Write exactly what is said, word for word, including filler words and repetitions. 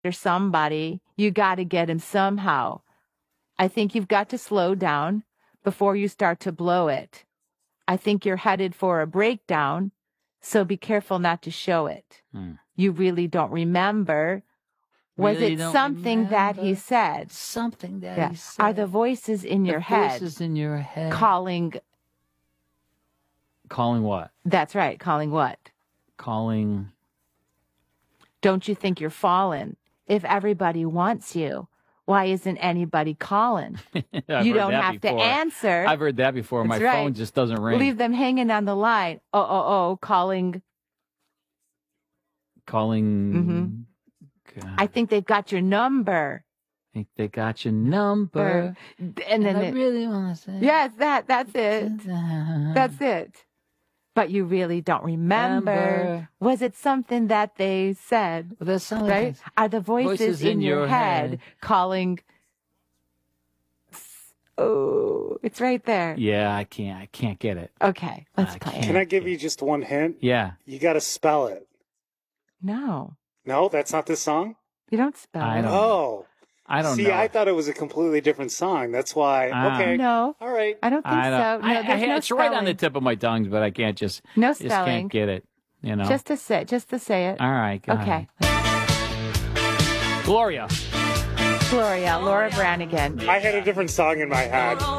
or somebody, you got to get him somehow. I think you've got to slow down before you start to blow it. I think you're headed for a breakdown, so be careful not to show it. Hmm. You really don't remember. Was Really it don't something that he remember? said? Something that Yeah. he said. Are the voices in The your head voices in your head. calling? Calling what? That's right. Calling what? Calling. Don't you think you're fallen? If everybody wants you, why isn't anybody calling? I've You heard don't that have before. to answer. I've heard that before. My That's right. phone just doesn't ring. Leave them hanging on the line. Oh, oh, oh, calling. Calling. Mhm. God, I think they've got your number. I think they got your number. And then And I it, really want to say. yes, that that's it. That's it. But you really don't remember. Remember. Was it something that they said? Well, there's some Right? Are the voices, Voices in, in your, your head, head. calling? Oh, it's right there. Yeah, I can't. I can't get it. Okay, let's I play can't. it. Can I give you just one hint? Yeah. You got to spell it. No, No, that's not this song? you don't spell I it. don't- Oh. I don't See, know. I thought it was a completely different song. That's why. Ah. Okay. No, All right. I don't think I don't, so. No, I, I, there's no it's right on the spelling. tip of my tongue, but I can't just. No Just spelling. can't get it. You know. Just to say, just to say it. All right. Go Okay. ahead. Gloria. Gloria, Laura Branigan. I had a different song in my head.